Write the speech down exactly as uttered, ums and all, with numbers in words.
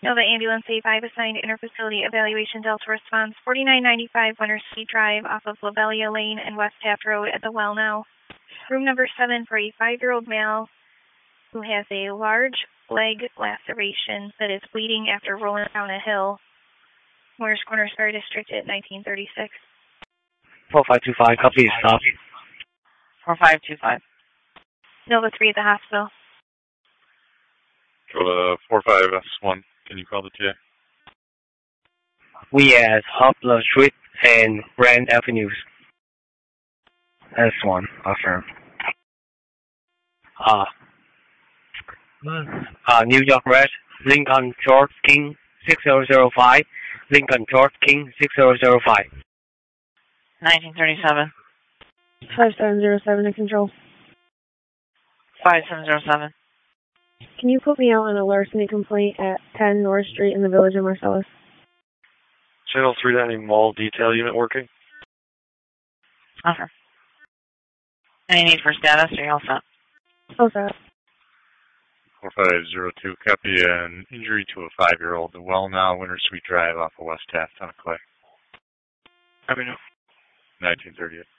Nova Ambulance A five assigned interfacility evaluation Delta response forty-nine ninety-five Winter Street Drive off of Lobelia Lane and West Taft Road at the Well Now. Room number seven for a five-year-old male who has a large leg laceration that is bleeding after rolling down a hill. Morris Corners Fire District at nineteen thirty-six. four five two five, copy, stop. four five two five. Nova three at the hospital. Go to four five S one. Can you call the T A? We at Hopla Street and Grand Avenues. S one, affirm. Uh, uh, New York Red, Lincoln George King six zero zero five, Lincoln George King six zero zero five. nineteen thirty-seven. five seven zero seven to control. five seven zero seven. Can you put me out on a larceny complaint at ten North Street in the Village of Marcellus? Channel three ninety Mall Detail Unit working. Offer. Any need for status, or you all set? Oh, sorry. four five zero two, copy an injury to a five-year-old. The Well Now, Winter Suite Drive off of West Taft on a Clay. Copy now. nineteen thirty-eight.